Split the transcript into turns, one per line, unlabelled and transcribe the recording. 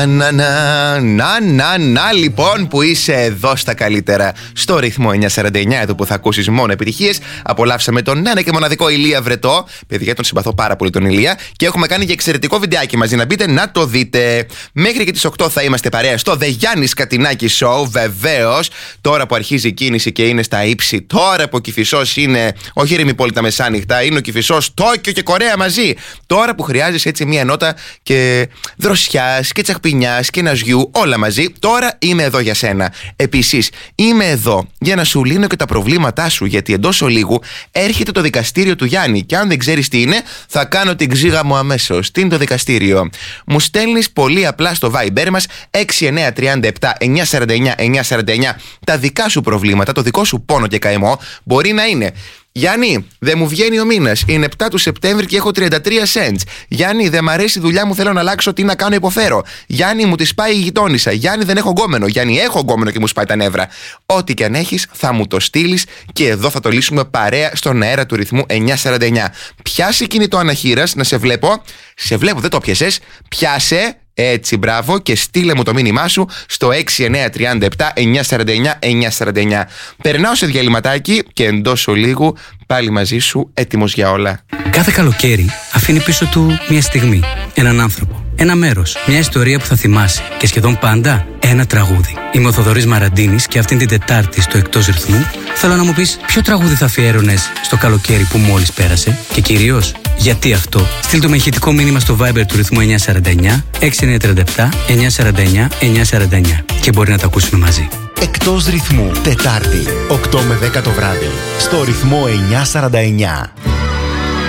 Να, λοιπόν, που είσαι εδώ στα καλύτερα. Στο ρυθμό 949, εδώ που θα ακούσεις μόνο επιτυχίες. Απολαύσαμε τον ένα και μοναδικό Ηλία Βρετό. Παιδιά, τον συμπαθώ πάρα πολύ τον Ηλία. Και έχουμε κάνει και εξαιρετικό βιντεάκι μαζί. Να μπείτε να το δείτε. Μέχρι και τις 8 θα είμαστε παρέα στο The Γιάννης Κατινάκη Show. Βεβαίως, τώρα που αρχίζει η κίνηση και είναι στα ύψη. Τώρα που ο Κηφισός είναι, όχι Ερημιπόλη τα μεσάνυχτα, είναι ο Κηφισός, Τόκιο και Κορέα μαζί. Τώρα που χρειάζεσαι έτσι μία νότα και δροσιάς και τσαχπινιάς και ναζιού, όλα μαζί. Τώρα είμαι εδώ για σένα. Επίσης, είμαι εδώ για να σου λύνω και τα προβλήματά σου, γιατί εντός ολίγου έρχεται το δικαστήριο του Γιάννη. Και αν δεν ξέρεις τι είναι, θα κάνω την ξύγα μου αμέσως. Τι είναι το δικαστήριο? Μου στέλνεις πολύ απλά στο Viber μας 6937 949 949 τα δικά σου προβλήματα, το δικό σου πόνο και καημό. Μπορεί να είναι: Γιάννη, δεν μου βγαίνει ο μήνας. Είναι 7 του Σεπτέμβρη και έχω 33 cents. Γιάννη, δεν μ' αρέσει η δουλειά μου, θέλω να αλλάξω, τι να κάνω, υποφέρω. Γιάννη, μου τη σπάει η γειτόνισσα. Γιάννη, δεν έχω γκόμενο. Γιάννη, έχω γκόμενο και μου σπάει τα νεύρα. Ό,τι και αν έχεις, θα μου το στείλεις και εδώ θα το λύσουμε παρέα στον αέρα του ρυθμού 949. Πιάσε κινητό αναχείρας, να σε βλέπω. Σε βλέπω, δεν το πιάσες. Πιάσε. Έτσι, μπράβο, και στείλε μου το μήνυμά σου στο 6937 949 949. Περνάω σε διαλυματάκι και εντός ολίγου πάλι μαζί σου, έτοιμος για όλα.
Κάθε καλοκαίρι αφήνει πίσω του μια στιγμή, έναν άνθρωπο, ένα μέρος, μια ιστορία που θα θυμάσαι και σχεδόν πάντα ένα τραγούδι. Είμαι ο Θοδωρής Μαραντίνης και αυτήν την Τετάρτη στο Εκτός Ρυθμού θέλω να μου πεις ποιο τραγούδι θα αφιέρωνες στο καλοκαίρι που μόλις πέρασε και κυρίως γιατί αυτό. Στείλ το με ηχητικό μήνυμα στο Viber του ρυθμού 949 6937 949 949 και μπορεί να τα ακούσουμε μαζί.
Εκτός Ρυθμού, Τετάρτη, 8 με 10 το βράδυ, στο ρυθμό 949.